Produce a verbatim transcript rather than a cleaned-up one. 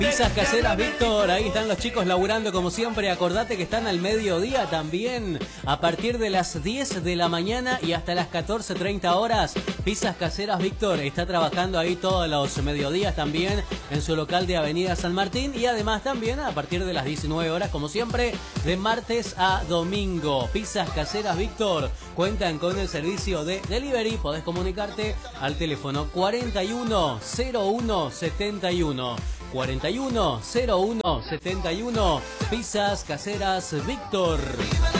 Pizzas Caseras Víctor, ahí están los chicos laburando como siempre. Acordate que están al mediodía también, a partir de las diez de la mañana y hasta las catorce treinta horas. Pizzas Caseras Víctor está trabajando ahí todos los mediodías también en su local de Avenida San Martín, y además también a partir de las diecinueve horas como siempre, de martes a domingo. Pizzas Caseras Víctor cuentan con el servicio de delivery. Podés comunicarte al teléfono cuarenta y uno cero uno setenta y uno. cuarenta y uno cero uno setenta y uno. Pizzas Caseras Víctor.